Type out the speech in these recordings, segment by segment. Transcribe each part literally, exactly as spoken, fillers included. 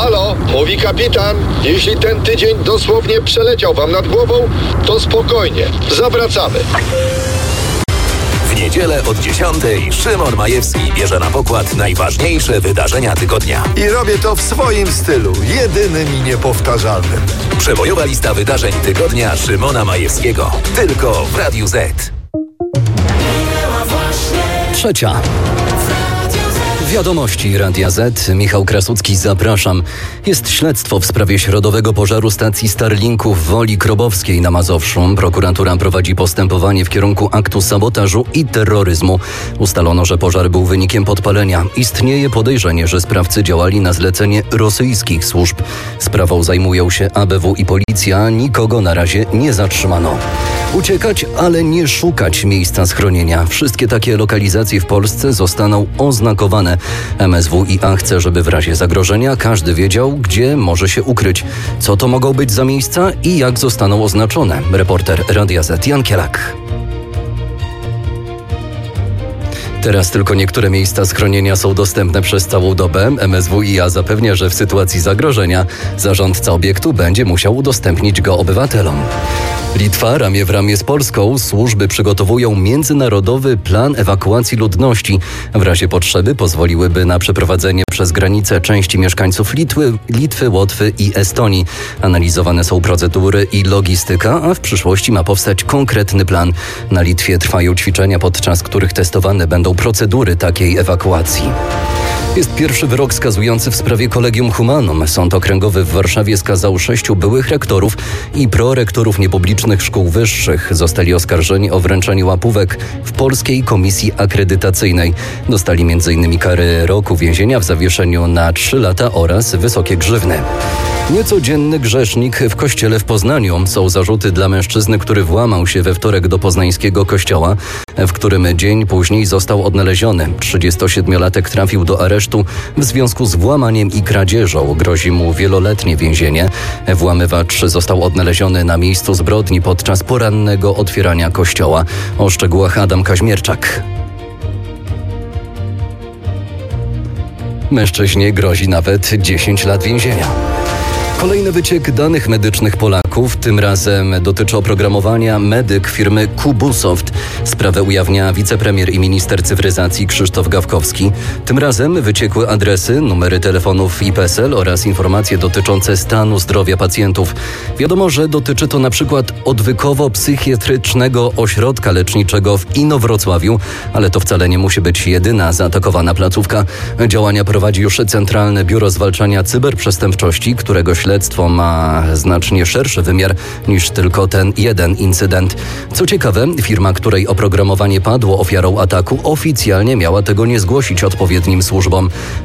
Halo, mówi kapitan. Jeśli ten tydzień dosłownie przeleciał wam nad głową, to spokojnie, zawracamy. W niedzielę od dziesiątej Szymon Majewski bierze na pokład najważniejsze wydarzenia tygodnia. I robię to w swoim stylu, jedynym i niepowtarzalnym. Przebojowa lista wydarzeń tygodnia Szymona Majewskiego. Tylko w Radiu Z. Trzecia. Wiadomości Radia Z. Michał Krasucki, zapraszam. Jest śledztwo w sprawie środowego pożaru stacji Starlinku w Woli Krobowskiej na Mazowszu. Prokuratura prowadzi postępowanie w kierunku aktu sabotażu i terroryzmu. Ustalono, że pożar był wynikiem podpalenia. Istnieje podejrzenie, że sprawcy działali na zlecenie rosyjskich służb. Sprawą zajmują się A B W i policja. Nikogo na razie nie zatrzymano. Uciekać, ale nie szukać miejsca schronienia. Wszystkie takie lokalizacje w Polsce zostaną oznakowane. M S W i A chce, żeby w razie zagrożenia każdy wiedział, gdzie może się ukryć. Co to mogą być za miejsca i jak zostaną oznaczone. Reporter Radia Z Jan Kielak. Teraz tylko niektóre miejsca schronienia są dostępne przez całą dobę. M S W i A zapewnia, że w sytuacji zagrożenia zarządca obiektu będzie musiał udostępnić go obywatelom. Litwa ramię w ramię z Polską służby przygotowują międzynarodowy plan ewakuacji ludności. W razie potrzeby pozwoliłyby na przeprowadzenie przez granicę części mieszkańców Litwy, Litwy, Łotwy i Estonii. Analizowane są procedury i logistyka, a w przyszłości ma powstać konkretny plan. Na Litwie trwają ćwiczenia, podczas których testowane będą procedury takiej ewakuacji. Jest pierwszy wyrok skazujący w sprawie Collegium Humanum. Sąd Okręgowy w Warszawie skazał sześciu byłych rektorów i prorektorów niepublicznych szkół wyższych. Zostali oskarżeni o wręczanie łapówek w Polskiej Komisji Akredytacyjnej. Dostali między innymi kary roku więzienia w zawieszeniu na trzy lata oraz wysokie grzywny. Niecodzienny grzesznik w kościele w Poznaniu. Są zarzuty dla mężczyzny, który włamał się we wtorek do poznańskiego kościoła, w którym dzień później został odnaleziony. trzydziestosiedmiolatek trafił do aresztu w związku z włamaniem i kradzieżą. Grozi mu wieloletnie więzienie. Włamywacz został odnaleziony na miejscu zbrodni podczas porannego otwierania kościoła. O szczegółach Adam Kaźmierczak. Mężczyźnie grozi nawet dziesięć lat więzienia. Kolejny wyciek danych medycznych Polaków, tym razem dotyczy oprogramowania Medyk firmy Kubusoft. Sprawę ujawnia wicepremier i minister cyfryzacji Krzysztof Gawkowski. Tym razem wyciekły adresy, numery telefonów i PESEL oraz informacje dotyczące stanu zdrowia pacjentów. Wiadomo, że dotyczy to na przykład odwykowo-psychiatrycznego ośrodka leczniczego w Inowrocławiu, ale to wcale nie musi być jedyna zaatakowana placówka. Działania prowadzi już Centralne Biuro Zwalczania Cyberprzestępczości, którego śledztwo Śledztwo ma znacznie szerszy wymiar niż tylko ten jeden incydent. Co ciekawe, firma, której oprogramowanie padło ofiarą ataku, oficjalnie miała tego nie zgłosić odpowiednim służbom.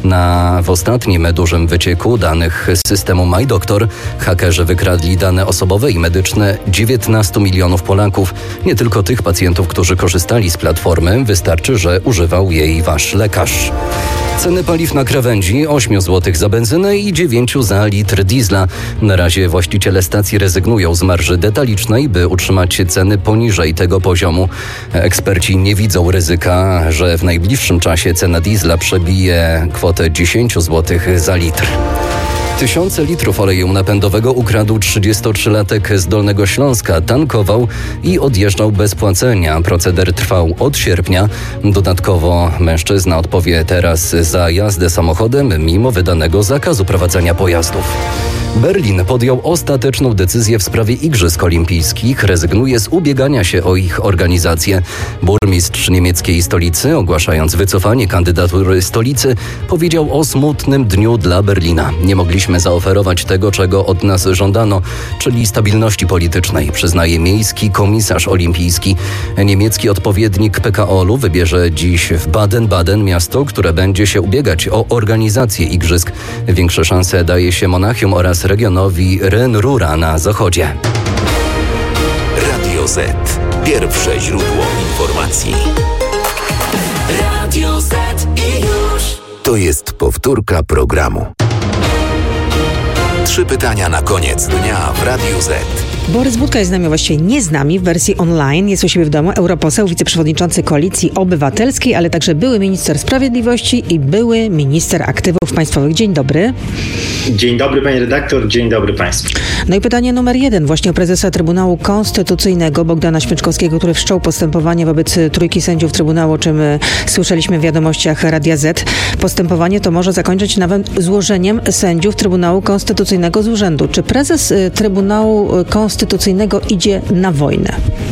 Na w ostatnim dużym wycieku danych z systemu MyDoktor hakerzy wykradli dane osobowe i medyczne dziewiętnastu milionów Polaków. Nie tylko tych pacjentów, którzy korzystali z platformy, wystarczy, że używał jej wasz lekarz. Ceny paliw na krawędzi: osiem złotych za benzynę i dziewięć za litr diesla. Na razie właściciele stacji rezygnują z marży detalicznej, by utrzymać ceny poniżej tego poziomu. Eksperci nie widzą ryzyka, że w najbliższym czasie cena diesla przebije kwotę dziesięć złotych za litr. Tysiące litrów oleju napędowego ukradł trzydziestotrzylatek z Dolnego Śląska. Tankował i odjeżdżał bez płacenia. Proceder trwał od sierpnia. Dodatkowo mężczyzna odpowie teraz za jazdę samochodem mimo wydanego zakazu prowadzenia pojazdów. Berlin podjął ostateczną decyzję w sprawie Igrzysk Olimpijskich. Rezygnuje z ubiegania się o ich organizację. Burmistrz niemieckiej stolicy, ogłaszając wycofanie kandydatury stolicy, powiedział o smutnym dniu dla Berlina. Nie mogliśmy zaoferować tego, czego od nas żądano, czyli stabilności politycznej, przyznaje miejski komisarz olimpijski. Niemiecki odpowiednik P K O-lu wybierze dziś w Baden-Baden miasto, które będzie się ubiegać o organizację igrzysk. Większe szanse daje się Monachium oraz regionowi Ren-Rura na zachodzie. Radio Z. Pierwsze źródło informacji. Radio Z i już. To jest powtórka programu. Trzy pytania na koniec dnia w Radiu Z. Borys Budka jest z nami, właściwie nie z nami, w wersji online. Jest u siebie w domu europoseł, wiceprzewodniczący Koalicji Obywatelskiej, ale także były minister sprawiedliwości i były minister aktywów państwowych. Dzień dobry. Dzień dobry, pani redaktor, dzień dobry państwu. No i pytanie numer jeden, właśnie o prezesa Trybunału Konstytucyjnego Bogdana Święczkowskiego, który wszczął postępowanie wobec trójki sędziów Trybunału, o czym słyszeliśmy w wiadomościach Radia Z. Postępowanie to może zakończyć nawet złożeniem sędziów Trybunału Konstytucyjnego z urzędu. Czy prezes Trybunału Konstytucyjnego idzie na wojnę?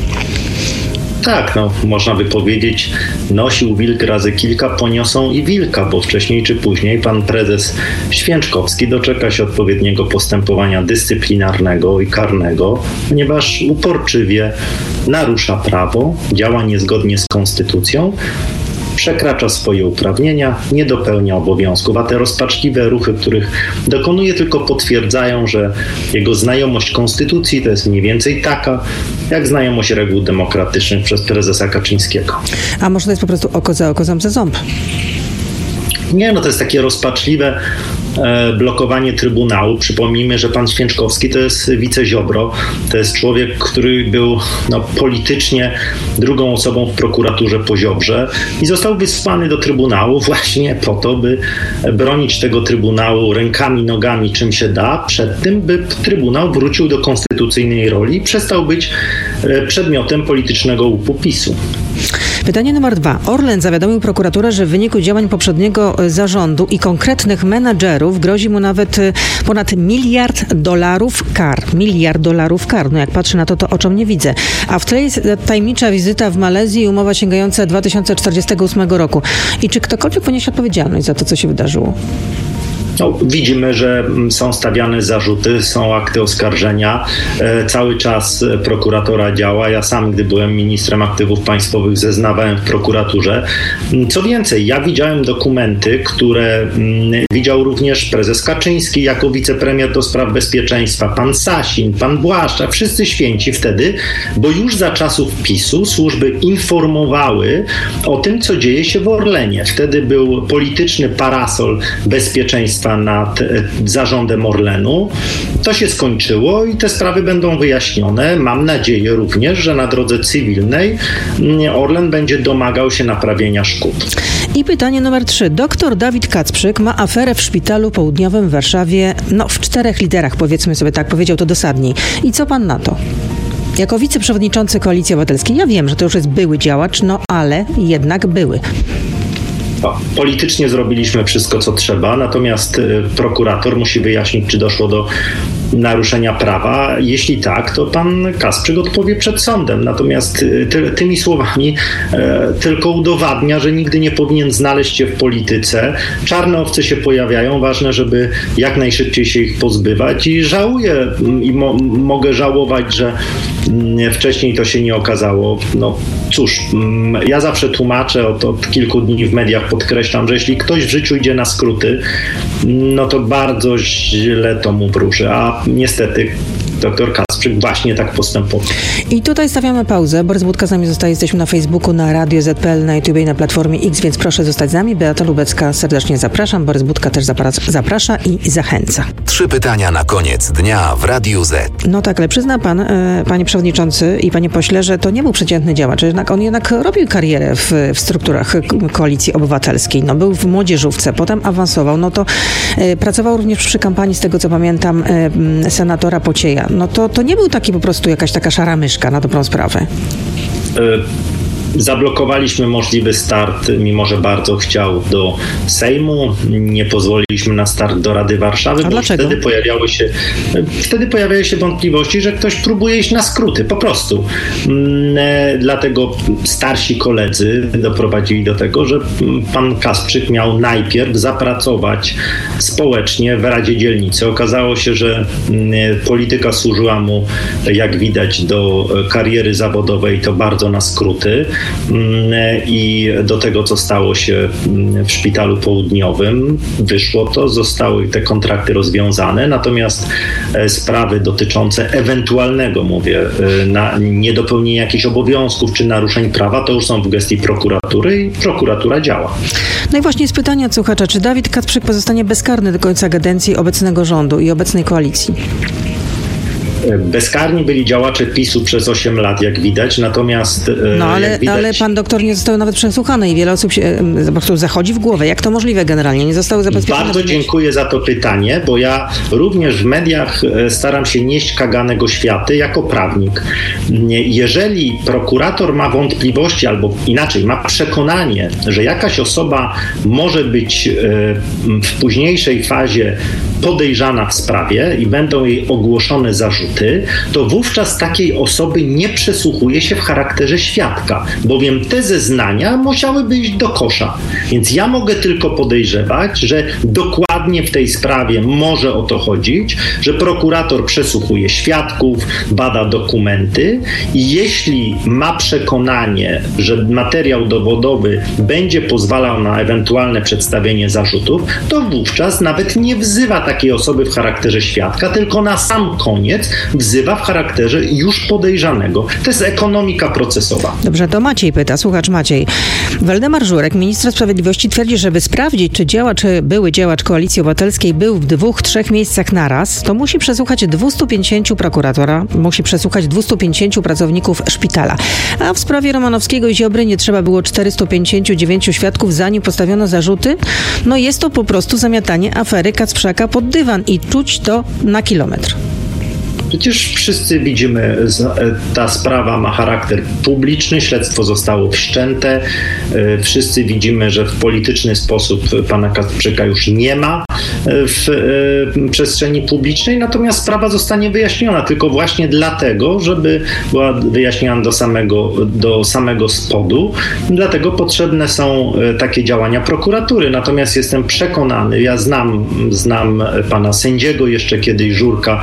Tak, no można by powiedzieć, nosił wilk razy kilka, poniosą i wilka, bo wcześniej czy później pan prezes Święczkowski doczeka się odpowiedniego postępowania dyscyplinarnego i karnego, ponieważ uporczywie narusza prawo, działa niezgodnie z konstytucją, przekracza swoje uprawnienia, nie dopełnia obowiązków, a te rozpaczliwe ruchy, których dokonuje, tylko potwierdzają, że jego znajomość konstytucji to jest mniej więcej taka, jak znajomość reguł demokratycznych przez prezesa Kaczyńskiego. A może to jest po prostu oko za oko, ząb za ząb? Nie, no to jest takie rozpaczliwe e, blokowanie Trybunału. Przypomnijmy, że pan Święczkowski to jest wiceziobro. To jest człowiek, który był no, politycznie drugą osobą w prokuraturze po Ziobrze i został wysłany do Trybunału właśnie po to, by bronić tego Trybunału rękami, nogami, czym się da, przed tym, by Trybunał wrócił do konstytucyjnej roli i przestał być e, przedmiotem politycznego łupu PiSu. Pytanie numer dwa. Orlen zawiadomił prokuraturę, że w wyniku działań poprzedniego zarządu i konkretnych menadżerów grozi mu nawet ponad miliard dolarów kar. Miliard dolarów kar. No jak patrzę na to, to oczom nie widzę. A w tle jest tajemnicza wizyta w Malezji i umowa sięgająca dwa tysiące czterdziestego ósmego roku. I czy ktokolwiek poniesie odpowiedzialność za to, co się wydarzyło? No, widzimy, że są stawiane zarzuty, są akty oskarżenia. E, cały czas prokuratora działa. Ja sam, gdy byłem ministrem aktywów państwowych, zeznawałem w prokuraturze. Co więcej, ja widziałem dokumenty, które mm, widział również prezes Kaczyński jako wicepremier do spraw bezpieczeństwa, pan Sasin, pan Błaszczak, wszyscy święci wtedy, bo już za czasów PiSu służby informowały o tym, co dzieje się w Orlenie. Wtedy był polityczny parasol bezpieczeństwa nad zarządem Orlenu. To się skończyło i te sprawy będą wyjaśnione. Mam nadzieję również, że na drodze cywilnej Orlen będzie domagał się naprawienia szkód. I pytanie numer trzy. Doktor Dawid Kacprzyk ma aferę w Szpitalu Południowym w Warszawie, no w czterech literach, powiedzmy sobie tak, powiedział to dosadniej. I co pan na to? Jako wiceprzewodniczący Koalicji Obywatelskiej, ja wiem, że to już jest były działacz, no ale jednak były. Politycznie zrobiliśmy wszystko, co trzeba, natomiast prokurator musi wyjaśnić, czy doszło do naruszenia prawa. Jeśli tak, to pan Kasprzyk odpowie przed sądem. Natomiast ty, tymi słowami e, tylko udowadnia, że nigdy nie powinien znaleźć się w polityce. Czarne owce się pojawiają. Ważne, żeby jak najszybciej się ich pozbywać i żałuję i mo, mogę żałować, że m, wcześniej to się nie okazało. No cóż, m, ja zawsze tłumaczę, od, od kilku dni w mediach podkreślam, że jeśli ktoś w życiu idzie na skróty, no to bardzo źle to mu wróży. A niestety doktor Kasprzyk właśnie tak postępował. I tutaj stawiamy pauzę. Borys Budka z nami zostaje. Jesteśmy na Facebooku, na Radio Z P L, na YouTube i na Platformie X, więc proszę zostać z nami. Beata Lubecka, serdecznie zapraszam. Borys Budka też zaprasza i zachęca. Trzy pytania na koniec dnia w Radiu Z. No tak, ale przyzna pan, e, panie przewodniczący i panie pośle, że to nie był przeciętny działacz. Jednak on jednak robił karierę w, w strukturach Koalicji Obywatelskiej. No był w młodzieżówce, potem awansował. No to e, pracował również przy kampanii, z tego co pamiętam, e, senatora Pocieja. No to, to nie był taki po prostu jakaś taka szara myszka na dobrą sprawę. Zablokowaliśmy możliwy start, mimo że bardzo chciał, do Sejmu. Nie pozwoliliśmy na start do Rady Warszawy, A bo dlaczego? wtedy pojawiały się wtedy pojawiały się wątpliwości, że ktoś próbuje iść na skróty, po prostu. Dlatego starsi koledzy doprowadzili do tego, że pan Kasprzyk miał najpierw zapracować społecznie w Radzie Dzielnicy. Okazało się, że polityka służyła mu, jak widać, do kariery zawodowej, to bardzo na skróty. I do tego, co stało się w Szpitalu Południowym, wyszło to, zostały te kontrakty rozwiązane, natomiast sprawy dotyczące ewentualnego, mówię, na niedopełnienia jakichś obowiązków czy naruszeń prawa, to już są w gestii prokuratury i prokuratura działa. No i właśnie jest pytanie od słuchacza, czy Dawid Kacprzyk pozostanie bezkarny do końca kadencji obecnego rządu i obecnej koalicji? Bezkarni byli działacze PiSu przez osiem lat, jak widać, natomiast... No ale, widać, ale pan doktor nie został nawet przesłuchany i wiele osób się po prostu zachodzi w głowę. Jak to możliwe generalnie? Nie zostały zabezpieczone... Bardzo dziękuję za to pytanie, bo ja również w mediach staram się nieść kaganego światy jako prawnik. Jeżeli prokurator ma wątpliwości, albo inaczej, ma przekonanie, że jakaś osoba może być w późniejszej fazie podejrzana w sprawie i będą jej ogłoszone zarzuty, to wówczas takiej osoby nie przesłuchuje się w charakterze świadka, bowiem te zeznania musiałyby iść do kosza. Więc ja mogę tylko podejrzewać, że dokładnie w tej sprawie może o to chodzić, że prokurator przesłuchuje świadków, bada dokumenty i jeśli ma przekonanie, że materiał dowodowy będzie pozwalał na ewentualne przedstawienie zarzutów, to wówczas nawet nie wzywa takiej osoby w charakterze świadka, tylko na sam koniec wzywa w charakterze już podejrzanego. To jest ekonomika procesowa. Dobrze, to Maciej pyta, słuchacz Maciej. Waldemar Żurek, minister sprawiedliwości, twierdzi, żeby sprawdzić, czy działacz, czy były działacz Koalicji Obywatelskiej był w dwóch, trzech miejscach naraz, to musi przesłuchać dwieście pięćdziesięciu prokuratora, musi przesłuchać dwieście pięćdziesięciu pracowników szpitala. A w sprawie Romanowskiego i Ziobry nie trzeba było czterystu pięćdziesięciu dziewięciu świadków, zanim postawiono zarzuty. No jest to po prostu zamiatanie afery Kacprzaka pod dywan i czuć to na kilometr. Przecież wszyscy widzimy, ta sprawa ma charakter publiczny, śledztwo zostało wszczęte. Wszyscy widzimy, że w polityczny sposób pana Kacprzyka już nie ma w przestrzeni publicznej, natomiast sprawa zostanie wyjaśniona tylko właśnie dlatego, żeby była wyjaśniona do samego, do samego spodu. Dlatego potrzebne są takie działania prokuratury. Natomiast jestem przekonany, ja znam, znam pana sędziego, jeszcze kiedyś Żurka,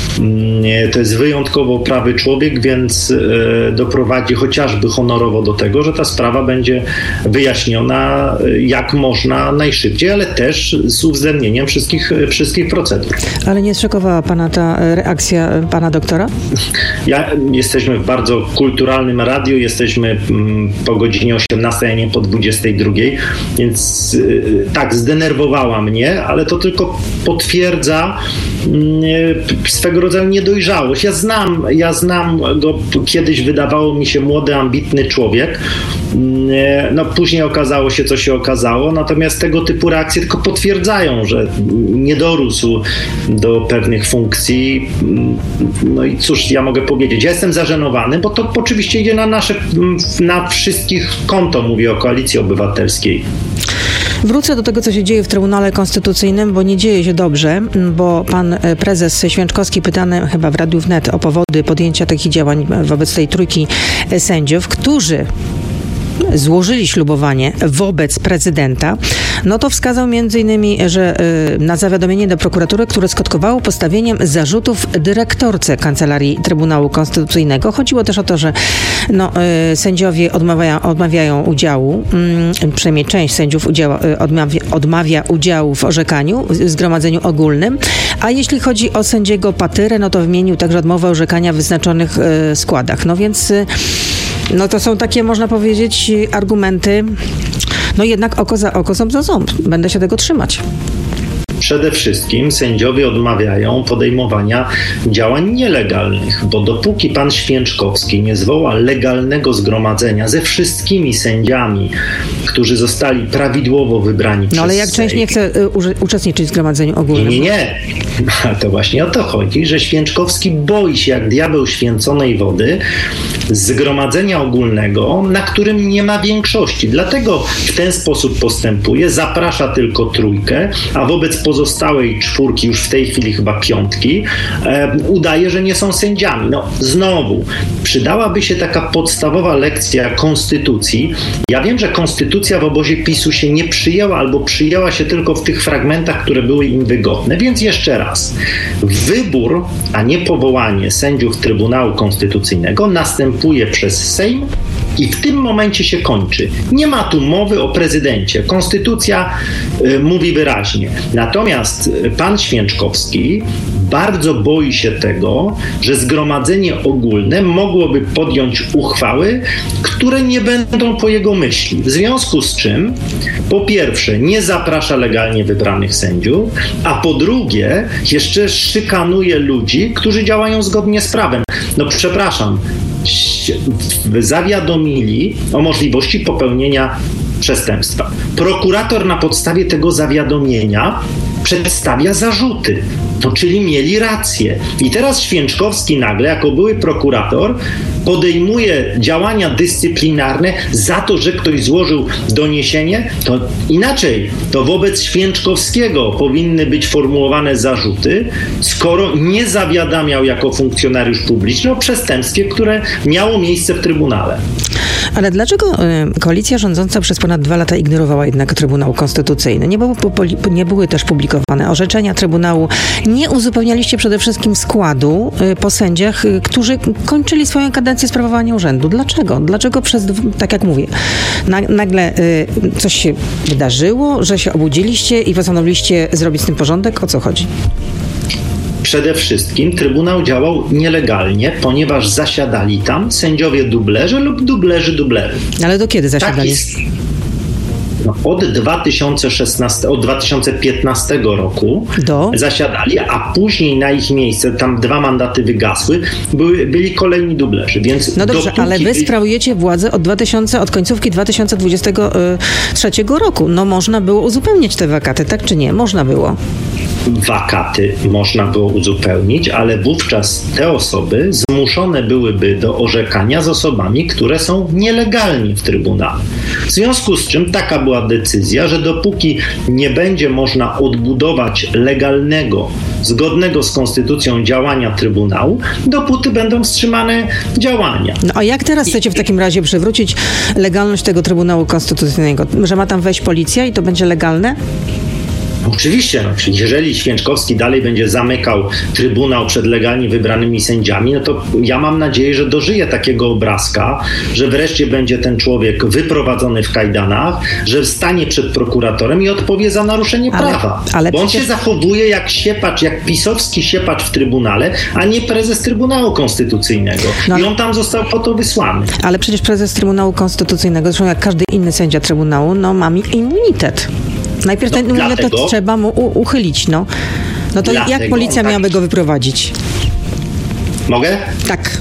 to jest wyjątkowo prawy człowiek, więc doprowadzi chociażby honorowo do tego, że ta sprawa będzie wyjaśniona jak można najszybciej, ale też z uwzględnieniem wszystkich, wszystkich procedur. Ale nie zszokowała pana ta reakcja pana doktora? Ja, jesteśmy w bardzo kulturalnym radiu, jesteśmy po godzinie osiemnastej, a nie po dwudziestej drugiej, więc tak, zdenerwowała mnie, ale to tylko potwierdza swego rodzaju niedojrzałość. Ja znam, ja znam go, kiedyś wydawało mi się młody, ambitny człowiek. No później okazało się, co się okazało, natomiast tego typu reakcje tylko potwierdzają, że nie dorósł do pewnych funkcji. No i cóż ja mogę powiedzieć? Ja jestem zażenowany, bo to oczywiście idzie na nasze, na wszystkich konto, mówię o Koalicji Obywatelskiej. Wrócę do tego, co się dzieje w Trybunale Konstytucyjnym, bo nie dzieje się dobrze, bo pan prezes Święczkowski pytany chyba w Radiu Wnet o powody podjęcia takich działań wobec tej trójki sędziów, którzy złożyli ślubowanie wobec prezydenta, no to wskazał między innymi, że y, na zawiadomienie do prokuratury, które skutkowało postawieniem zarzutów dyrektorce Kancelarii Trybunału Konstytucyjnego. Chodziło też o to, że no, y, sędziowie odmawiają, odmawiają udziału, y, przynajmniej część sędziów udziała, y, odmawia, odmawia udziału w orzekaniu, w zgromadzeniu ogólnym, a jeśli chodzi o sędziego Patyrę, no to wymienił także odmowę orzekania w wyznaczonych y, składach. No więc y, no to są takie, można powiedzieć, argumenty, no jednak oko za oko, ząb za ząb. Będę się tego trzymać. Przede wszystkim sędziowie odmawiają podejmowania działań nielegalnych, bo dopóki pan Święczkowski nie zwoła legalnego zgromadzenia ze wszystkimi sędziami, którzy zostali prawidłowo wybrani przez No ale jak Sejm, część nie chce y, uczestniczyć w zgromadzeniu ogólnym? Nie, nie. To właśnie o to chodzi, że Święczkowski boi się jak diabeł święconej wody zgromadzenia ogólnego, na którym nie ma większości. Dlatego w ten sposób postępuje, zaprasza tylko trójkę, a wobec pozostałej czwórki, już w tej chwili chyba piątki, e, udaje, że nie są sędziami. No znowu, przydałaby się taka podstawowa lekcja konstytucji. Ja wiem, że konstytucja w obozie PiSu się nie przyjęła albo przyjęła się tylko w tych fragmentach, które były im wygodne. Więc jeszcze raz, wybór, a nie powołanie sędziów Trybunału Konstytucyjnego następuje przez Sejm I w tym momencie się kończy. Nie ma tu mowy o prezydencie. Konstytucja y, mówi wyraźnie. Natomiast pan Święczkowski bardzo boi się tego, że Zgromadzenie Ogólne mogłoby podjąć uchwały, które nie będą po jego myśli. W związku z czym, po pierwsze, nie zaprasza legalnie wybranych sędziów, a po drugie, jeszcze szykanuje ludzi, którzy działają zgodnie z prawem. No przepraszam, zawiadomili o możliwości popełnienia przestępstwa. Prokurator na podstawie tego zawiadomienia przedstawia zarzuty, no, czyli mieli rację. I teraz Święczkowski nagle, jako były prokurator, podejmuje działania dyscyplinarne za to, że ktoś złożył doniesienie, to inaczej, to wobec Święczkowskiego powinny być formułowane zarzuty, skoro nie zawiadamiał jako funkcjonariusz publiczny o przestępstwie, które miało miejsce w Trybunale. Ale dlaczego y, koalicja rządząca przez ponad dwa lata ignorowała jednak Trybunał Konstytucyjny? Nie, było, po, nie były też publikowane orzeczenia Trybunału. Nie uzupełnialiście przede wszystkim składu y, po sędziach, y, którzy kończyli swoją kadencję sprawowania urzędu. Dlaczego? Dlaczego przez, tak jak mówię, na, nagle y, coś się wydarzyło, że się obudziliście i postanowiliście zrobić z tym porządek? O co chodzi? Przede wszystkim Trybunał działał nielegalnie, ponieważ zasiadali tam sędziowie dublerzy lub dublerzy dublerzy. Ale do kiedy zasiadali? Taki, no, od, dwa tysiące szesnastego, od dwa tysiące piętnastego roku do? zasiadali, a później na ich miejsce, tam dwa mandaty wygasły, były, byli kolejni dublerzy. Więc no dobrze, dopóki... ale wy sprawujecie władzę od, dwa tysiące, od końcówki dwa tysiące dwudziestego trzeciego roku. No można było uzupełnić te wakaty, tak czy nie? Można było. Wakaty można było uzupełnić, ale wówczas te osoby zmuszone byłyby do orzekania z osobami, które są nielegalnie w Trybunale. W związku z czym taka była decyzja, że dopóki nie będzie można odbudować legalnego, zgodnego z konstytucją działania Trybunału, dopóty będą wstrzymane działania. No a jak teraz chcecie w takim razie przywrócić legalność tego Trybunału Konstytucyjnego? Że ma tam wejść policja i to będzie legalne? Oczywiście, no, czyli jeżeli Święczkowski dalej będzie zamykał Trybunał przed legalnie wybranymi sędziami, no to ja mam nadzieję, że dożyje takiego obrazka, że wreszcie będzie ten człowiek wyprowadzony w kajdanach, że stanie przed prokuratorem i odpowie za naruszenie ale, prawa. Ale Bo on przecież... się zachowuje jak siepacz, jak pisowski siepacz w Trybunale, a nie prezes Trybunału Konstytucyjnego. No, I on tam został po to wysłany. Ale przecież prezes Trybunału Konstytucyjnego, zresztą jak każdy inny sędzia Trybunału, no ma immunitet. Najpierw no, ten immunitet dlatego, trzeba mu u- uchylić, no. No to jak policja tak... miałaby go wyprowadzić? Mogę? Tak.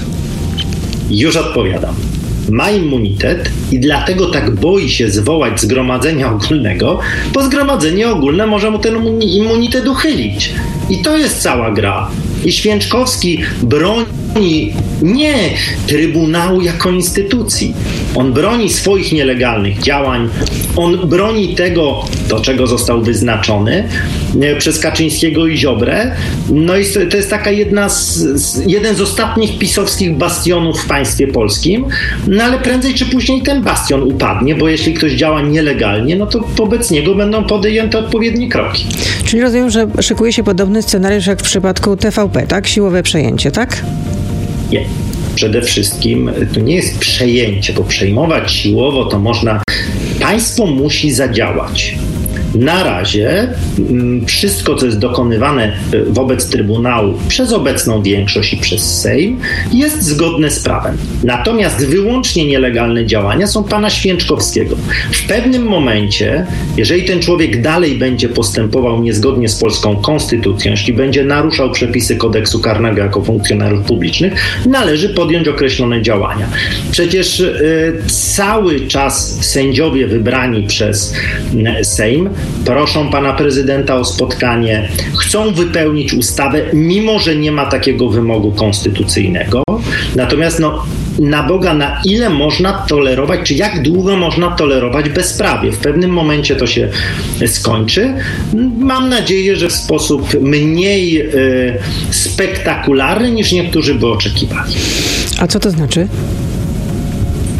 Już odpowiadam. Ma immunitet i dlatego tak boi się zwołać zgromadzenia ogólnego, bo zgromadzenie ogólne może mu ten immunitet uchylić. I to jest cała gra. I Święczkowski broni nie Trybunału jako instytucji. On broni swoich nielegalnych działań, on broni tego, do czego został wyznaczony przez Kaczyńskiego i Ziobrę. No i to jest taka jedna z, z, jeden z ostatnich pisowskich bastionów w państwie polskim, no ale prędzej czy później ten bastion upadnie, bo jeśli ktoś działa nielegalnie, no to wobec niego będą podjęte odpowiednie kroki. Czyli rozumiem, że szykuje się podobny scenariusz jak w przypadku T V P, tak? Siłowe przejęcie, tak? Nie. Przede wszystkim to nie jest przejęcie, bo przejmować siłowo to można... Państwo musi zadziałać. Na razie wszystko, co jest dokonywane wobec Trybunału przez obecną większość i przez Sejm, jest zgodne z prawem. Natomiast wyłącznie nielegalne działania są pana Święczkowskiego. W pewnym momencie, jeżeli ten człowiek dalej będzie postępował niezgodnie z polską konstytucją, jeśli będzie naruszał przepisy kodeksu karnego jako funkcjonariusz publicznych, należy podjąć określone działania. Przecież y, cały czas sędziowie wybrani przez y, Sejm proszą pana prezydenta o spotkanie, chcą wypełnić ustawę, mimo że nie ma takiego wymogu konstytucyjnego. Natomiast no, na Boga, na ile można tolerować, czy jak długo można tolerować bezprawie? W pewnym momencie to się skończy. Mam nadzieję, że w sposób mniej y, spektakularny niż niektórzy by oczekiwali. A co to znaczy?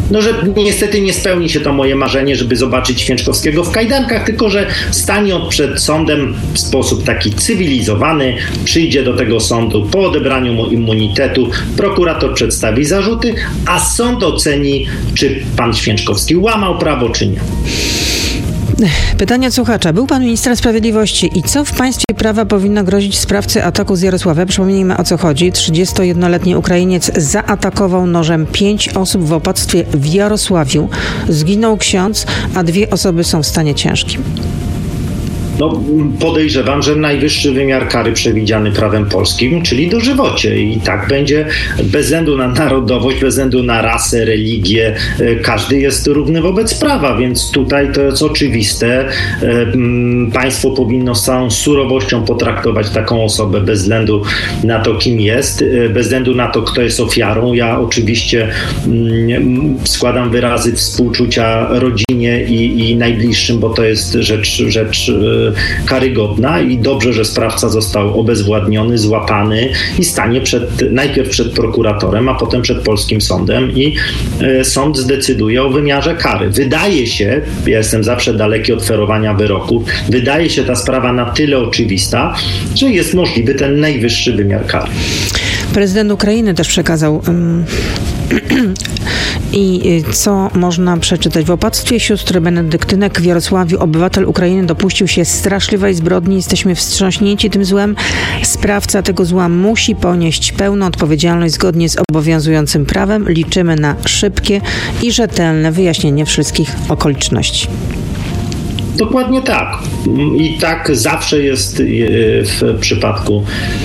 no, że niestety nie spełni się to moje marzenie, żeby zobaczyć Święczkowskiego w kajdankach, tylko że stanie on przed sądem w sposób taki cywilizowany, przyjdzie do tego sądu po odebraniu mu immunitetu, prokurator przedstawi zarzuty, a sąd oceni, czy pan Święczkowski łamał prawo, czy nie. Pytanie od słuchacza. Był pan ministrem sprawiedliwości i co w państwie prawa powinno grozić sprawcy ataku z Jarosławia? Przypomnijmy, o co chodzi. trzydziestojednoletni Ukrainiec zaatakował nożem pięć osób w opactwie w Jarosławiu. Zginął ksiądz, a dwie osoby są w stanie ciężkim. No, podejrzewam, że najwyższy wymiar kary przewidziany prawem polskim, czyli dożywocie. I tak będzie bez względu na narodowość, bez względu na rasę, religię. Każdy jest równy wobec prawa, więc tutaj to jest oczywiste. Państwo powinno z całą surowością potraktować taką osobę bez względu na to, kim jest, bez względu na to, kto jest ofiarą. Ja oczywiście składam wyrazy współczucia rodzinie i, i najbliższym, bo to jest rzecz, rzecz karygodna i dobrze, że sprawca został obezwładniony, złapany i stanie przed, najpierw przed prokuratorem, a potem przed polskim sądem i e, sąd zdecyduje o wymiarze kary. Wydaje się, ja jestem zawsze daleki od ferowania wyroków, wydaje się ta sprawa na tyle oczywista, że jest możliwy ten najwyższy wymiar kary. Prezydent Ukrainy też przekazał um, i co można przeczytać? W opactwie sióstr benedyktynek w Jarosławiu obywatel Ukrainy dopuścił się straszliwej zbrodni. Jesteśmy wstrząśnięci tym złem. Sprawca tego zła musi ponieść pełną odpowiedzialność zgodnie z obowiązującym prawem. Liczymy na szybkie i rzetelne wyjaśnienie wszystkich okoliczności. Dokładnie tak. I tak zawsze jest w przypadku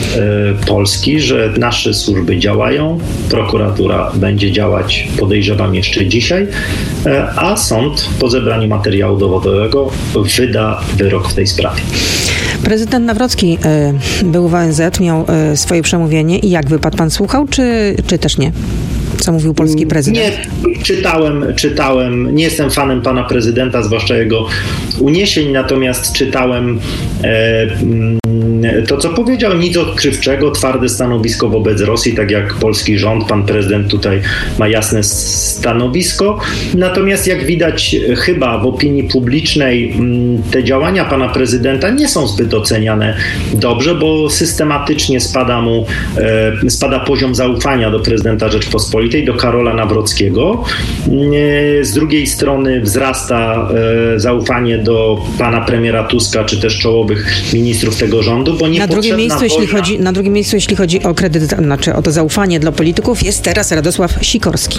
Polski, że nasze służby działają, prokuratura będzie działać, podejrzewam, jeszcze dzisiaj, a sąd po zebraniu materiału dowodowego wyda wyrok w tej sprawie. Prezydent Nawrocki był w O N Z, miał swoje przemówienie i jakby pan, pan słuchał, czy, czy też nie? Co mówił polski prezydent? Nie, czytałem, czytałem, nie jestem fanem pana prezydenta, zwłaszcza jego uniesień, natomiast czytałem e, to, co powiedział, nic odkrywczego, twarde stanowisko wobec Rosji, tak jak polski rząd, pan prezydent tutaj ma jasne stanowisko. Natomiast jak widać chyba w opinii publicznej te działania pana prezydenta nie są zbyt oceniane dobrze, bo systematycznie spada mu, spada poziom zaufania do prezydenta Rzeczpospolitej, do Karola Nawrockiego. Z drugiej strony wzrasta zaufanie do pana premiera Tuska, czy też czołowych ministrów tego rządu, bo nie na drugim miejscu, jeśli chodzi, na drugim miejscu, jeśli chodzi o kredyt, znaczy o to zaufanie dla polityków, jest teraz Radosław Sikorski.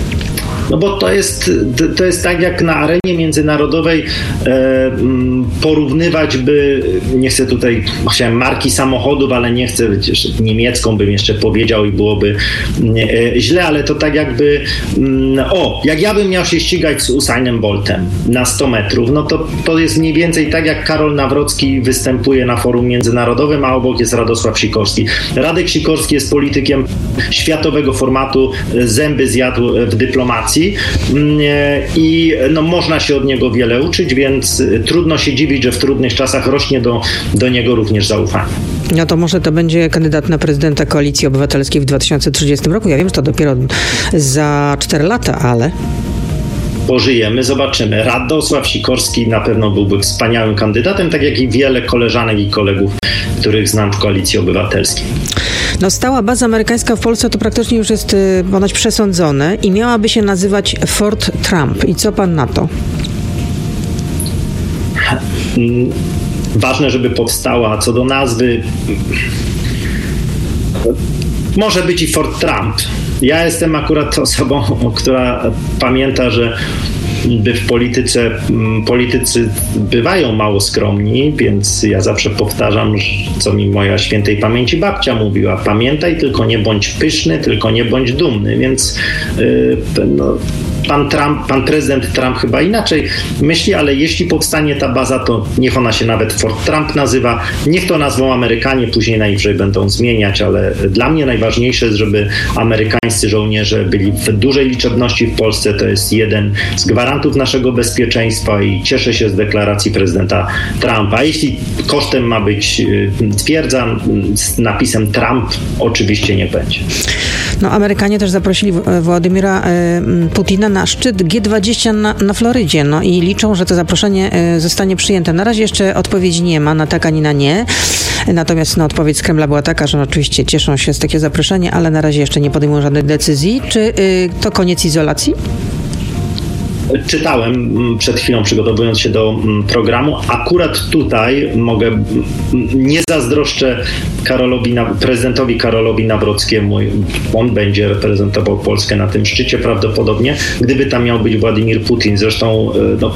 No bo to jest, to jest tak jak na arenie międzynarodowej e, porównywać by, nie chcę tutaj, chciałem marki samochodów, ale nie chcę, niemiecką bym jeszcze powiedział i byłoby e, źle, ale to tak jakby, m, o, jak ja bym miał się ścigać z Usainem Boltem na sto metrów, no to to jest mniej więcej tak jak Karol Nawrocki występuje na forum międzynarodowym, a obok jest Radosław Sikorski. Radek Sikorski jest politykiem światowego formatu, zęby zjadł w dyplomacji i no, można się od niego wiele uczyć, więc trudno się dziwić, że w trudnych czasach rośnie do, do niego również zaufanie. No to może to będzie kandydat na prezydenta Koalicji Obywatelskiej w dwa tysiące trzydziestym roku. Ja wiem, że to dopiero za cztery lata, ale... Pożyjemy, zobaczymy. Radosław Sikorski na pewno byłby wspaniałym kandydatem, tak jak i wiele koleżanek i kolegów, których znam w Koalicji Obywatelskiej. No, stała baza amerykańska w Polsce to praktycznie już jest y, ponoć przesądzone i miałaby się nazywać Fort Trump. I co pan na to? Ważne, żeby powstała. Co do nazwy, może być i Fort Trump. Ja jestem akurat osobą, która pamięta, że by w polityce, politycy bywają mało skromni, więc ja zawsze powtarzam, co mi moja świętej pamięci babcia mówiła: pamiętaj, tylko nie bądź pyszny, tylko nie bądź dumny, więc yy, no, pan Trump, pan prezydent Trump chyba inaczej myśli, ale jeśli powstanie ta baza, to niech ona się nawet Fort Trump nazywa, niech to nazwą Amerykanie, później najwyżej będą zmieniać, ale dla mnie najważniejsze jest, żeby amerykańscy żołnierze byli w dużej liczebności w Polsce. To jest jeden z gwarantów naszego bezpieczeństwa i cieszę się z deklaracji prezydenta Trumpa. A jeśli kosztem ma być twierdza z napisem Trump, oczywiście nie będzie. No, Amerykanie też zaprosili Władimira Putina na na szczyt G dwadzieścia na, na Florydzie. No i liczą, że to zaproszenie zostanie przyjęte. Na razie jeszcze odpowiedzi nie ma na tak ani na nie. Natomiast no, odpowiedź z Kremla była taka, że no, oczywiście cieszą się z takiego zaproszenia, ale na razie jeszcze nie podejmują żadnej decyzji. Czy y, to koniec izolacji? Czytałem przed chwilą, przygotowując się do programu. Akurat tutaj mogę, nie zazdroszczę Karolowi, prezydentowi Karolowi Nawrockiemu. On będzie reprezentował Polskę na tym szczycie prawdopodobnie, gdyby tam miał być Władimir Putin. Zresztą no,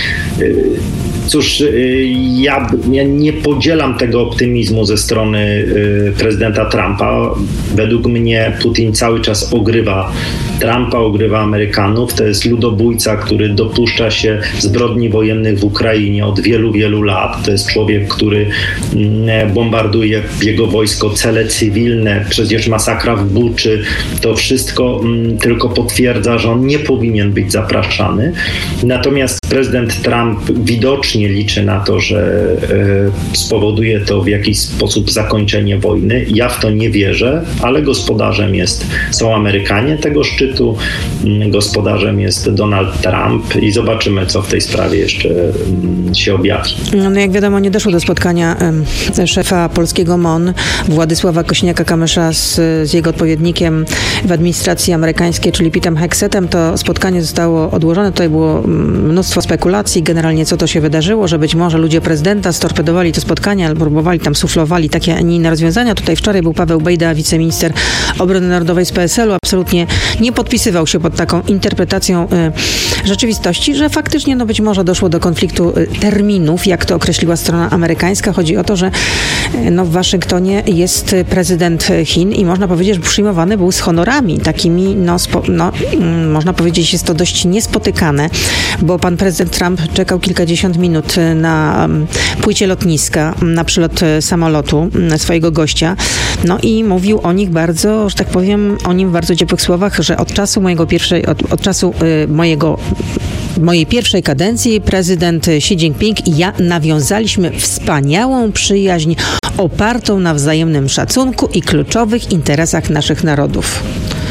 cóż, ja, ja nie podzielam tego optymizmu ze strony prezydenta Trumpa. Według mnie Putin cały czas ogrywa Trumpa, ogrywa Amerykanów. To jest ludobójca, który dopuszcza się zbrodni wojennych w Ukrainie od wielu, wielu lat. To jest człowiek, który bombarduje jego wojsko, cele cywilne, przecież masakra w Buczy. To wszystko tylko potwierdza, że on nie powinien być zapraszany. Natomiast prezydent Trump widocznie liczy na to, że spowoduje to w jakiś sposób zakończenie wojny. Ja w to nie wierzę, ale gospodarzem jest, są Amerykanie tego szczytu. Gospodarzem jest Donald Trump i zobaczymy, co w tej sprawie jeszcze się objawi. No jak wiadomo, nie doszło do spotkania um, szefa polskiego M O N, Władysława Kośniaka-Kamysza z, z jego odpowiednikiem w administracji amerikańskiej, czyli Petem Heksetem. To spotkanie zostało odłożone. Tutaj było mnóstwo spekulacji, generalnie co to się wydarzyło, że być może ludzie prezydenta storpedowali to spotkanie albo próbowali tam, suflowali takie, a nie inne rozwiązania. Tutaj wczoraj był Paweł Bejda, wiceminister obrony narodowej z P S L u. Absolutnie nie podpisywał się pod taką interpretacją y, rzeczywistości, że faktycznie no być może doszło do konfliktu y, terminów, jak to określiła strona amerykańska. Chodzi o to, że y, no, w Waszyngtonie jest prezydent Chin i można powiedzieć, że przyjmowany był z honorami. Takimi, no, spo, no y, można powiedzieć, jest to dość niespotykane, bo pan prezydent Trump czekał kilkadziesiąt minut na y, płycie lotniska, na przylot y, samolotu y, swojego gościa. No i mówił o nich bardzo, że tak powiem, o nim w bardzo ciepłych słowach, że od czasu mojego pierwszej, od, od czasu y, mojego mojej pierwszej kadencji prezydent Xi Jinping i ja nawiązaliśmy wspaniałą przyjaźń opartą na wzajemnym szacunku i kluczowych interesach naszych narodów.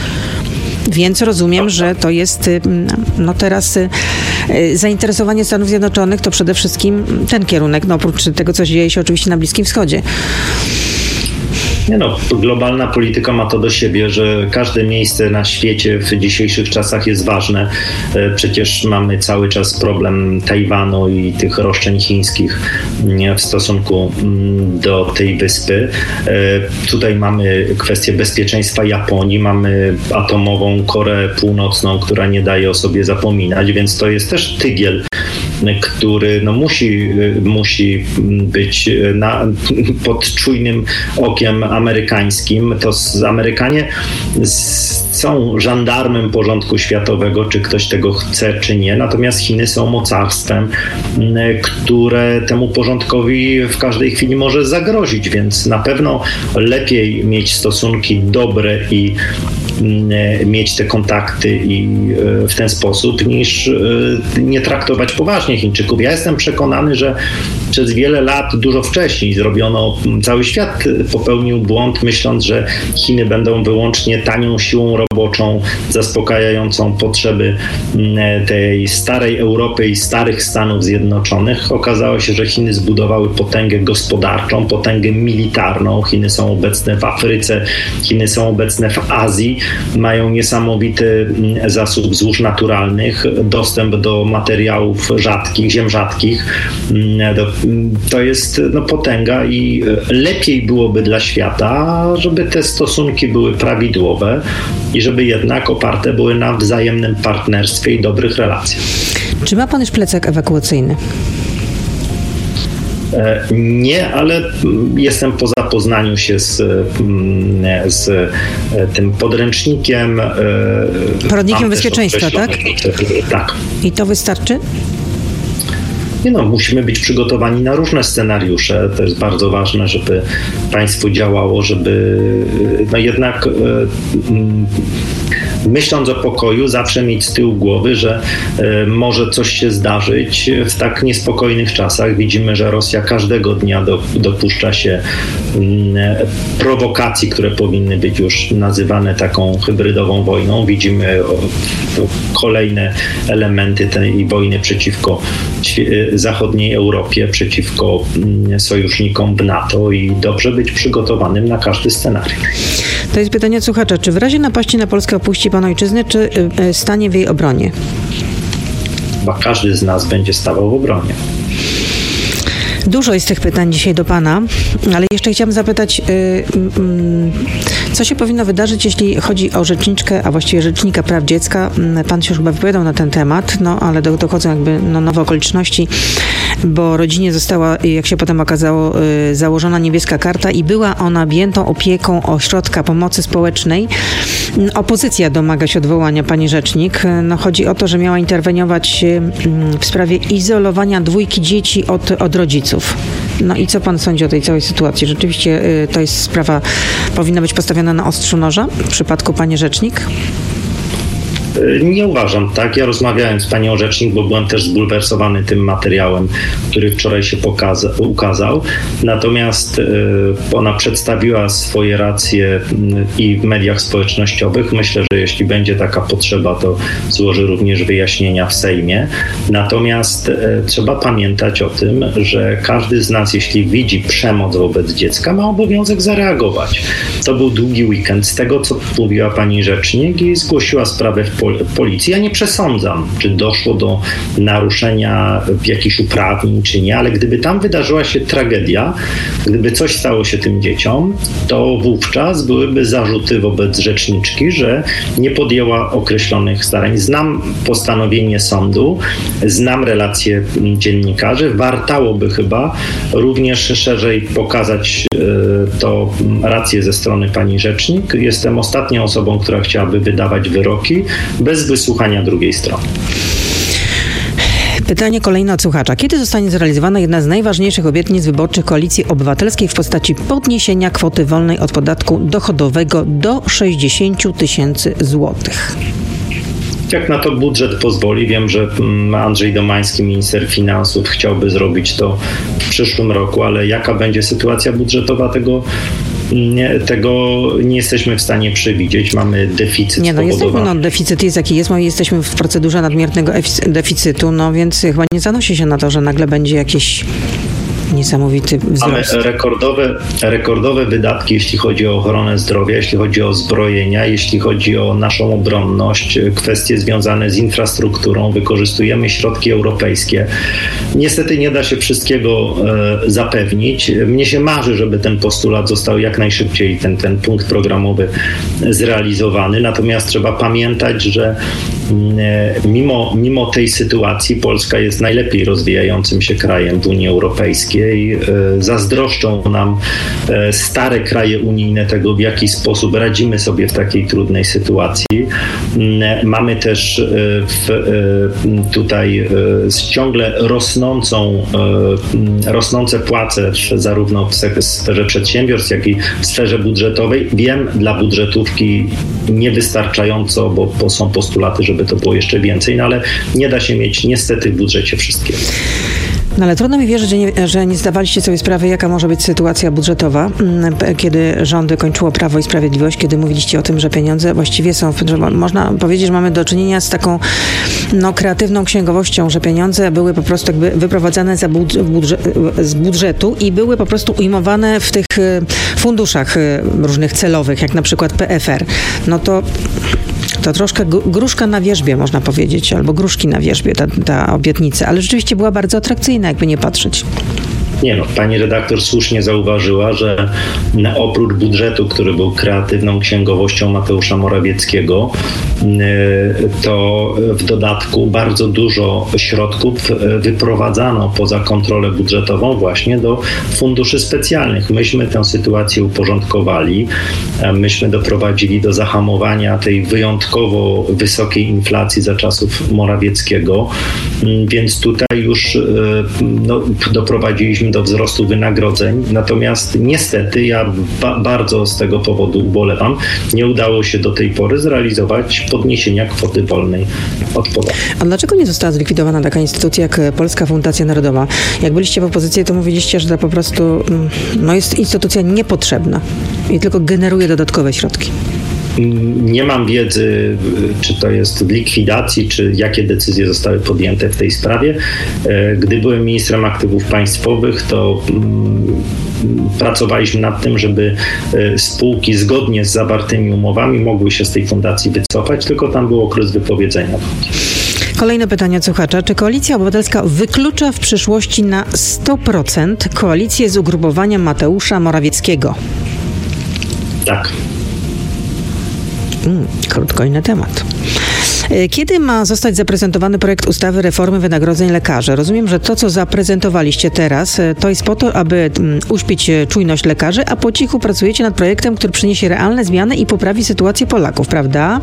Więc rozumiem, że to jest no teraz zainteresowanie Stanów Zjednoczonych to przede wszystkim ten kierunek, no oprócz tego, co dzieje się oczywiście na Bliskim Wschodzie. Nie no, globalna polityka ma to do siebie, że każde miejsce na świecie w dzisiejszych czasach jest ważne. Przecież mamy cały czas problem Tajwanu i tych roszczeń chińskich w stosunku do tej wyspy. Tutaj mamy kwestię bezpieczeństwa Japonii, mamy atomową Koreę Północną, która nie daje o sobie zapominać, więc to jest też tygiel, który no musi, musi być na, pod czujnym okiem amerykańskim. To z Amerykanie są żandarmem porządku światowego, czy ktoś tego chce, czy nie. Natomiast Chiny są mocarstwem, które temu porządkowi w każdej chwili może zagrozić, więc na pewno lepiej mieć stosunki dobre i mieć te kontakty i w ten sposób, niż nie traktować poważnie Chińczyków. Ja jestem przekonany, że przez wiele lat, dużo wcześniej zrobiono, cały świat popełnił błąd, myśląc, że Chiny będą wyłącznie tanią siłą roboczą, zaspokajającą potrzeby tej starej Europy i starych Stanów Zjednoczonych. Okazało się, że Chiny zbudowały potęgę gospodarczą, potęgę militarną. Chiny są obecne w Afryce, Chiny są obecne w Azji, mają niesamowity zasób złóż naturalnych, dostęp do materiałów rzadkich, ziem rzadkich. To jest no, potęga i lepiej byłoby dla świata, żeby te stosunki były prawidłowe i żeby jednak oparte były na wzajemnym partnerstwie i dobrych relacjach. Czy ma pan już plecak ewakuacyjny? Nie, ale jestem po zapoznaniu się z, z tym podręcznikiem. Poradnikiem bezpieczeństwa, tak? Tak. I to wystarczy? Nie no, musimy być przygotowani na różne scenariusze. To jest bardzo ważne, żeby państwo działało, żeby no jednak myśląc o pokoju, zawsze mieć z tyłu głowy, że e, może coś się zdarzyć w tak niespokojnych czasach. Widzimy, że Rosja każdego dnia do, dopuszcza się m, prowokacji, które powinny być już nazywane taką hybrydową wojną. Widzimy o, kolejne elementy tej wojny przeciwko zachodniej Europie, przeciwko m, sojusznikom w NATO i dobrze być przygotowanym na każdy scenariusz. To jest pytanie od słuchacza. Czy w razie napaści na Polskę opuści pan ojczyznę, czy y, stanie w jej obronie? Chyba każdy z nas będzie stawał w obronie. Dużo jest tych pytań dzisiaj do pana, ale jeszcze chciałam zapytać, y, y, co się powinno wydarzyć, jeśli chodzi o rzeczniczkę, a właściwie rzecznika praw dziecka. Pan się już chyba wypowiadał na ten temat, no ale do, dochodzą jakby no, nowe okoliczności, bo rodzinie została, jak się potem okazało, y, założona niebieska karta i była ona objętą opieką Ośrodka Pomocy Społecznej. Opozycja domaga się odwołania pani rzecznik. No, chodzi o to, że miała interweniować y, w sprawie izolowania dwójki dzieci od, od rodziców. No i co pan sądzi o tej całej sytuacji? Rzeczywiście y, to jest sprawa, powinna być postawiona na ostrzu noża w przypadku pani rzecznik? Nie uważam, tak. Ja rozmawiałem z panią rzecznik, bo byłem też zbulwersowany tym materiałem, który wczoraj się pokaza- ukazał. Natomiast y, ona przedstawiła swoje racje y, i w mediach społecznościowych. Myślę, że jeśli będzie taka potrzeba, to złoży również wyjaśnienia w Sejmie. Natomiast y, trzeba pamiętać o tym, że każdy z nas, jeśli widzi przemoc wobec dziecka, ma obowiązek zareagować. To był długi weekend. Z tego, co mówiła pani rzecznik i zgłosiła sprawę w policji. Ja nie przesądzam, czy doszło do naruszenia jakichś uprawnień, czy nie, ale gdyby tam wydarzyła się tragedia, gdyby coś stało się tym dzieciom, to wówczas byłyby zarzuty wobec rzeczniczki, że nie podjęła określonych starań. Znam postanowienie sądu, znam relacje dziennikarzy. Wartałoby chyba również szerzej pokazać to rację ze strony pani rzecznik. Jestem ostatnią osobą, która chciałaby wydawać wyroki bez wysłuchania drugiej strony. Pytanie kolejne od słuchacza. Kiedy zostanie zrealizowana jedna z najważniejszych obietnic wyborczych Koalicji Obywatelskiej w postaci podniesienia kwoty wolnej od podatku dochodowego do sześćdziesiąt tysięcy złotych? Jak na to budżet pozwoli. Wiem, że Andrzej Domański, minister finansów, chciałby zrobić to w przyszłym roku, ale jaka będzie sytuacja budżetowa, tego nie, tego nie jesteśmy w stanie przewidzieć. Mamy deficyt Nie, no spowodowany. jesteśmy, no deficyt jest jaki jest, no jesteśmy w procedurze nadmiernego deficytu, no więc chyba nie zanosi się na to, że nagle będzie jakieś niesamowity wzrost. Mamy rekordowe, rekordowe wydatki, jeśli chodzi o ochronę zdrowia, jeśli chodzi o zbrojenia, jeśli chodzi o naszą obronność, kwestie związane z infrastrukturą. Wykorzystujemy środki europejskie. Niestety nie da się wszystkiego e, zapewnić. Mnie się marzy, żeby ten postulat został jak najszybciej, ten, ten punkt programowy zrealizowany. Natomiast trzeba pamiętać, że e, mimo, mimo tej sytuacji Polska jest najlepiej rozwijającym się krajem w Unii Europejskiej. Zazdroszczą nam stare kraje unijne tego, w jaki sposób radzimy sobie w takiej trudnej sytuacji. Mamy też w, tutaj ciągle rosnącą, rosnące płace zarówno w sferze przedsiębiorstw, jak i w sferze budżetowej. Wiem, dla budżetówki niewystarczająco, bo, bo są postulaty, żeby to było jeszcze więcej, no ale nie da się mieć niestety w budżecie wszystkiego. No ale trudno mi wierzyć, że nie, że nie zdawaliście sobie sprawy, jaka może być sytuacja budżetowa, kiedy rządy kończyło Prawo i Sprawiedliwość, kiedy mówiliście o tym, że pieniądze właściwie są, że można powiedzieć, że mamy do czynienia z taką no, kreatywną księgowością, że pieniądze były po prostu jakby wyprowadzane za budżet, z budżetu i były po prostu ujmowane w tych funduszach różnych celowych, jak na przykład P F R. No to To troszkę gruszka na wierzbie, można powiedzieć, albo gruszki na wierzbie, ta, ta obietnica, ale rzeczywiście była bardzo atrakcyjna, jakby nie patrzeć. Nie no, pani redaktor słusznie zauważyła, że oprócz budżetu, który był kreatywną księgowością Mateusza Morawieckiego, to w dodatku bardzo dużo środków wyprowadzano poza kontrolę budżetową właśnie do funduszy specjalnych. Myśmy tę sytuację uporządkowali, myśmy doprowadzili do zahamowania tej wyjątkowo wysokiej inflacji za czasów Morawieckiego, więc tutaj już no, doprowadziliśmy wszystkim do wzrostu wynagrodzeń. Natomiast niestety ja ba- bardzo z tego powodu ubolewam. Nie udało się do tej pory zrealizować podniesienia kwoty wolnej od podatku. A dlaczego nie została zlikwidowana taka instytucja jak Polska Fundacja Narodowa? Jak byliście w opozycji, to mówiliście, że to po prostu no, jest instytucja niepotrzebna i tylko generuje dodatkowe środki. Nie mam wiedzy, czy to jest w likwidacji, czy jakie decyzje zostały podjęte w tej sprawie. Gdy byłem ministrem aktywów państwowych, to pracowaliśmy nad tym, żeby spółki zgodnie z zawartymi umowami mogły się z tej fundacji wycofać, tylko tam był okres wypowiedzenia. Kolejne pytanie od słuchacza. Czy Koalicja Obywatelska wyklucza w przyszłości na sto procent koalicję z ugrupowaniem Mateusza Morawieckiego? Tak. Hmm, krótko i na temat. Kiedy ma zostać zaprezentowany projekt ustawy reformy wynagrodzeń lekarzy? Rozumiem, że to, co zaprezentowaliście teraz, to jest po to, aby uśpić czujność lekarzy, a po cichu pracujecie nad projektem, który przyniesie realne zmiany i poprawi sytuację Polaków, prawda?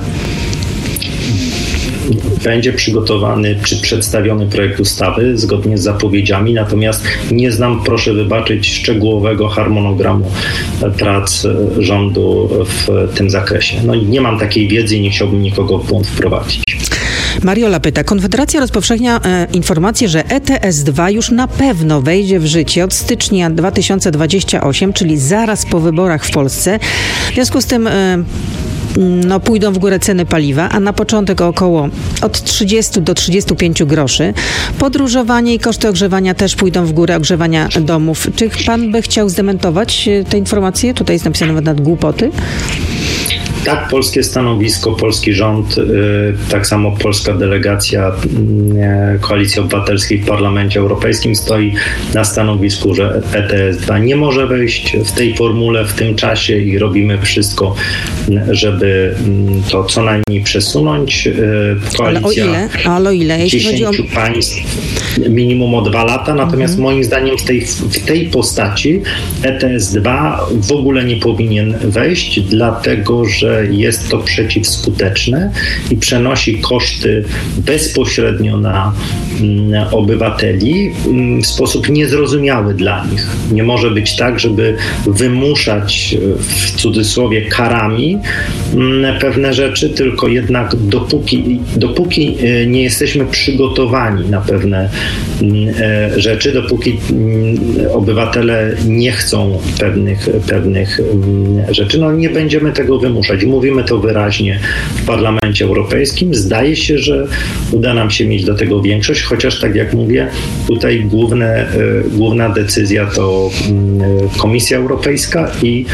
Będzie przygotowany czy przedstawiony projekt ustawy zgodnie z zapowiedziami, natomiast nie znam, proszę wybaczyć, szczegółowego harmonogramu prac rządu w tym zakresie. No i nie mam takiej wiedzy i nie chciałbym nikogo w błąd wprowadzić. Mariola pyta, Konfederacja rozpowszechnia e, informację, że E T S dwa już na pewno wejdzie w życie od stycznia dwa tysiące dwudziestego ósmego, czyli zaraz po wyborach w Polsce. W związku z tym e, no, pójdą w górę ceny paliwa, a na początek około od trzydziestu do trzydziestu pięciu groszy. Podróżowanie i koszty ogrzewania też pójdą w górę, ogrzewania domów. Czy pan by chciał zdementować te informacje? Tutaj jest napisane nawet głupoty. Tak, polskie stanowisko, polski rząd, tak samo polska delegacja Koalicji Obywatelskiej w Parlamencie Europejskim stoi na stanowisku, że E T S dwa nie może wejść w tej formule, w tym czasie i robimy wszystko, żeby to co najmniej przesunąć. Koalicja ale o ile? Ale o ile? Jeśli chodzi o państw, minimum o dwa lata, natomiast mhm. moim zdaniem w tej, w tej postaci E T S dwa w ogóle nie powinien wejść, dlatego że jest to przeciwskuteczne i przenosi koszty bezpośrednio na mm, obywateli mm, w sposób niezrozumiały dla nich. Nie może być tak, żeby wymuszać w cudzysłowie karami mm, pewne rzeczy, tylko jednak dopóki, dopóki nie jesteśmy przygotowani na pewne mm, rzeczy, dopóki mm, obywatele nie chcą pewnych, pewnych mm, rzeczy, no nie będziemy tego wymuszać. Mówimy to wyraźnie w Parlamencie Europejskim. Zdaje się, że uda nam się mieć do tego większość, chociaż tak jak mówię, tutaj główne, główna decyzja to Komisja Europejska i,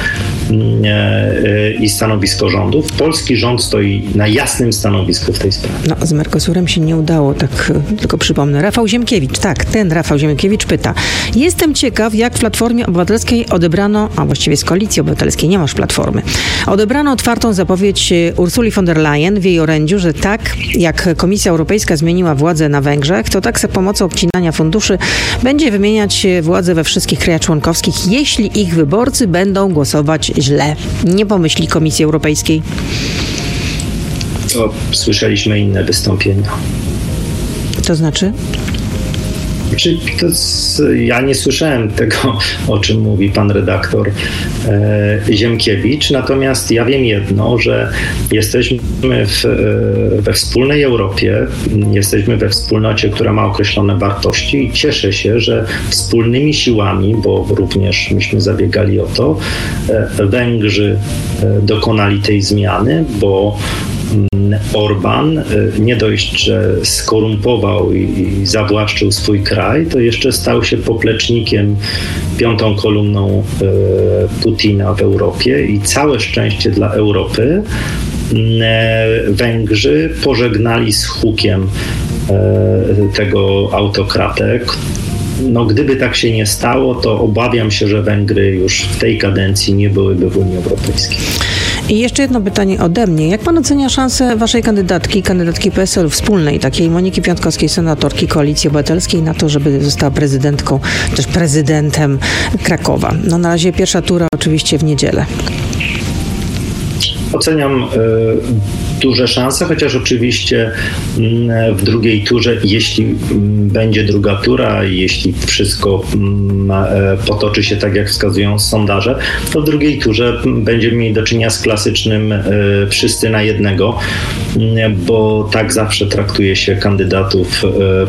i stanowisko rządów. Polski rząd stoi na jasnym stanowisku w tej sprawie. No, z Mercosurem się nie udało, tak tylko przypomnę. Rafał Ziemkiewicz, tak, ten Rafał Ziemkiewicz pyta. Jestem ciekaw, jak w Platformie Obywatelskiej odebrano, a właściwie z Koalicji Obywatelskiej, nie masz Platformy, odebrano otwartą zapowiedź Ursuli von der Leyen w jej orędziu, że tak jak Komisja Europejska zmieniła władzę na Węgrzech, to tak za pomocą obcinania funduszy będzie wymieniać władzę we wszystkich krajach członkowskich, jeśli ich wyborcy będą głosować źle. Nie pomyśli Komisji Europejskiej. To słyszeliśmy inne wystąpienia. To znaczy? To ja nie słyszałem tego, o czym mówi pan redaktor e, Ziemkiewicz, natomiast ja wiem jedno, że jesteśmy w, we wspólnej Europie, jesteśmy we wspólnocie, która ma określone wartości i cieszę się, że wspólnymi siłami, bo również myśmy zabiegali o to, e, Węgrzy e, dokonali tej zmiany, bo Orban nie dość, że skorumpował i, i zawłaszczył swój kraj, to jeszcze stał się poplecznikiem, piątą kolumną e, Putina w Europie i całe szczęście dla Europy e, Węgrzy pożegnali z hukiem e, tego autokratę. No, gdyby tak się nie stało, to obawiam się, że Węgry już w tej kadencji nie byłyby w Unii Europejskiej. I jeszcze jedno pytanie ode mnie. Jak pan ocenia szansę waszej kandydatki, kandydatki P S L wspólnej, takiej Moniki Piątkowskiej, senatorki Koalicji Obywatelskiej, na to, żeby została prezydentką, też prezydentem Krakowa? No na razie pierwsza tura oczywiście w niedzielę. Oceniam y, duże szanse, chociaż oczywiście w drugiej turze, jeśli będzie druga tura i jeśli wszystko potoczy się tak, jak wskazują sondaże, to w drugiej turze będziemy mieli do czynienia z klasycznym wszyscy na jednego, bo tak zawsze traktuje się kandydatów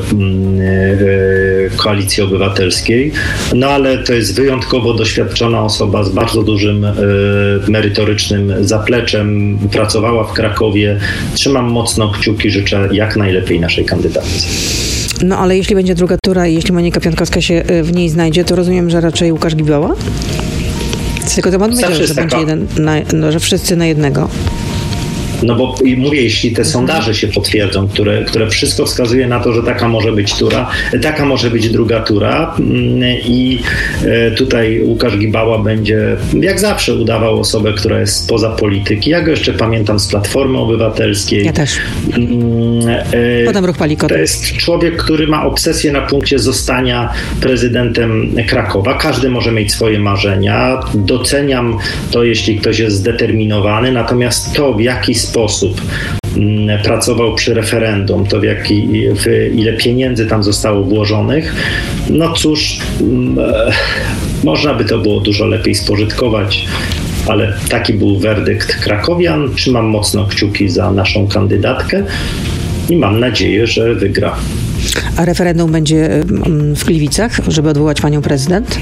Koalicji Obywatelskiej. No ale to jest wyjątkowo doświadczona osoba z bardzo dużym merytorycznym zapleczem, pracowała w Krakowie. Trzymam mocno kciuki, życzę jak najlepiej naszej kandydatce. No ale jeśli będzie druga tura i jeśli Monika Piontkowska się w niej znajdzie, to rozumiem, że raczej Łukasz Gibała? Z tego to on powiedział, że będzie jeden na, no, że wszyscy na jednego. No bo mówię, jeśli te sondaże się potwierdzą, które, które wszystko wskazuje na to, że taka może być tura, taka może być druga tura i tutaj Łukasz Gibała będzie jak zawsze udawał osobę, która jest spoza polityki. Ja go jeszcze pamiętam z Platformy Obywatelskiej. Ja też. Potem Ruch Palikota. To jest człowiek, który ma obsesję na punkcie zostania prezydentem Krakowa. Każdy może mieć swoje marzenia. Doceniam to, jeśli ktoś jest zdeterminowany, natomiast to, w jaki sposób sposób pracował przy referendum, to w jaki, w ile pieniędzy tam zostało włożonych, no cóż, można by to było dużo lepiej spożytkować, ale taki był werdykt krakowian. Trzymam mocno kciuki za naszą kandydatkę i mam nadzieję, że wygra. A referendum będzie w Gliwicach, żeby odwołać panią prezydent?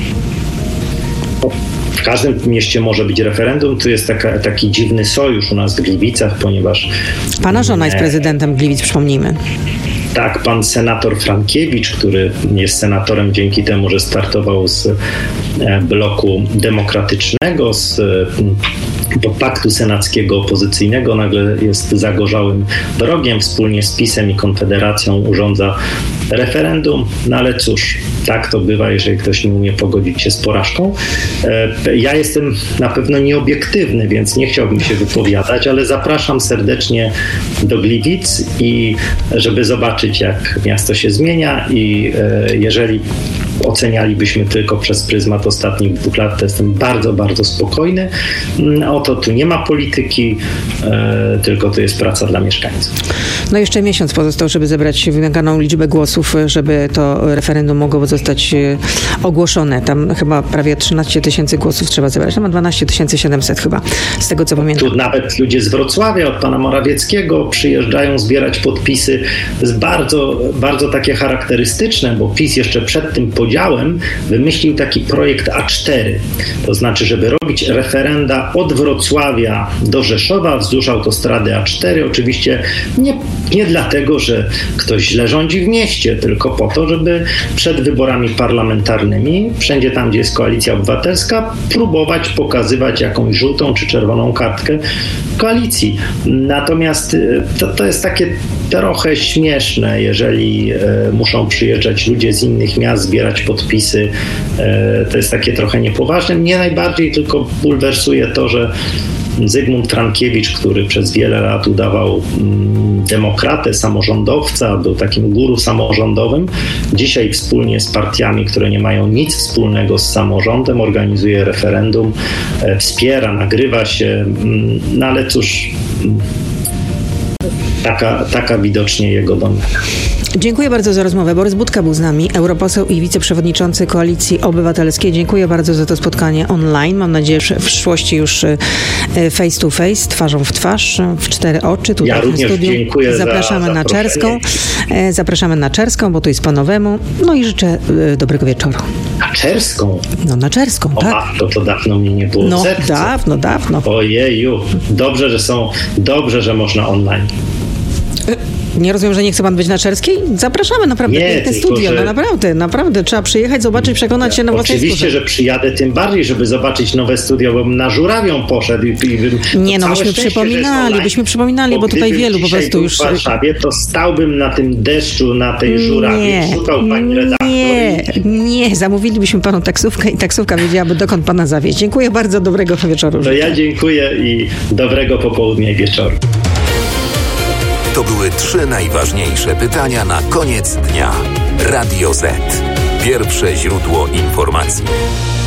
W każdym mieście może być referendum. Tu jest taka, taki dziwny sojusz u nas w Gliwicach, ponieważ... Pana żona jest prezydentem Gliwic, przypomnijmy. Tak, pan senator Frankiewicz, który jest senatorem dzięki temu, że startował z bloku demokratycznego, z paktu senackiego opozycyjnego, nagle jest zagorzałym wrogiem, wspólnie z PiS-em i Konfederacją urządza referendum, no ale cóż, tak to bywa, jeżeli ktoś nie umie pogodzić się z porażką. Ja jestem na pewno nieobiektywny, więc nie chciałbym się wypowiadać, ale zapraszam serdecznie do Gliwic i żeby zobaczyć, jak miasto się zmienia i jeżeli ocenialibyśmy tylko przez pryzmat ostatnich dwóch lat, to jestem bardzo, bardzo spokojny. Oto tu nie ma polityki, e, tylko to jest praca dla mieszkańców. No jeszcze miesiąc pozostał, żeby zebrać wymaganą liczbę głosów, żeby to referendum mogło zostać ogłoszone. Tam chyba prawie trzynaście tysięcy głosów trzeba zebrać. Tam ma dwanaście tysięcy siedemset chyba, z tego co pamiętam. Tu nawet ludzie z Wrocławia, od pana Morawieckiego przyjeżdżają zbierać podpisy. To jest bardzo, bardzo takie charakterystyczne, bo PiS jeszcze przed tym podziałem wymyślił taki projekt A cztery. To znaczy, żeby robić referenda od Wrocławia do Rzeszowa wzdłuż autostrady A cztery. Oczywiście nie, nie dlatego, że ktoś źle rządzi w mieście, tylko po to, żeby przed wyborami parlamentarnymi, wszędzie tam, gdzie jest Koalicja Obywatelska, próbować pokazywać jakąś żółtą czy czerwoną kartkę koalicji. Natomiast to, to jest takie trochę śmieszne, jeżeli e, muszą przyjeżdżać ludzie z innych miast, zbierać podpisy. E, to jest takie trochę niepoważne. Mnie najbardziej tylko bulwersuje to, że Zygmunt Frankiewicz, który przez wiele lat udawał mm, demokratę, samorządowca, był takim guru samorządowym, dzisiaj wspólnie z partiami, które nie mają nic wspólnego z samorządem, organizuje referendum, e, wspiera, nagrywa się, mm, no ale cóż, mm, taka, taka widocznie jego domena. Dziękuję bardzo za rozmowę. Borys Budka był z nami, europoseł i wiceprzewodniczący Koalicji Obywatelskiej. Dziękuję bardzo za to spotkanie online. Mam nadzieję, że w przyszłości już face to face, twarzą w twarz, w cztery oczy. Tutaj ja w również studiu. dziękuję Zapraszamy za na Czerską. Zapraszamy na Czerską, bo tu jest po nowemu. No i życzę dobrego wieczoru. Na Czerską? No na Czerską, o, tak. To, to dawno mnie nie było No w sercu. dawno, dawno. Ojeju, dobrze, że są, dobrze, że można online. Nie rozumiem, że nie chce pan być na Czerskiej? Zapraszamy, naprawdę, nie, piękne tylko, studio, że... no naprawdę, naprawdę, trzeba przyjechać, zobaczyć, przekonać się na własnej skórze. Oczywiście, że przyjadę tym bardziej, żeby zobaczyć nowe studio, bo bym na Żurawią poszedł i, i bym... Nie, no byśmy przypominali, byśmy przypominali, bo, bo tutaj wielu po prostu już... w Warszawie, to stałbym na tym deszczu, na tej Żurawie, nie, szukał pani redaktor. Nie, nie, zamówilibyśmy panu taksówkę i taksówka wiedziałaby, dokąd pana zawieźć. Dziękuję bardzo, dobrego wieczoru. No ja dziękuję i dobrego popołudnia i wieczoru. To były trzy najważniejsze pytania na koniec dnia. Radio Z. Pierwsze źródło informacji.